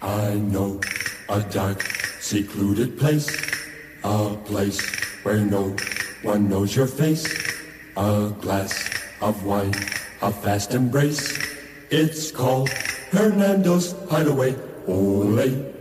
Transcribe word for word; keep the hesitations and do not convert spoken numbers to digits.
I know a dark, secluded place, a place where no one knows your face. A glass of wine, a fast embrace. It's called Hernando's Hideaway. Ole.